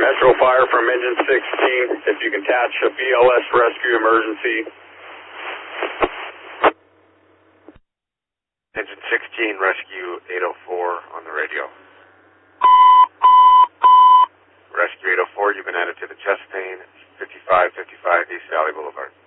Metro Fire from Engine 16, if you can attach a BLS rescue emergency. Engine 16, rescue 804 on the radio. Rescue 804, you've been added to the chest pain, 5555 East Valley Boulevard.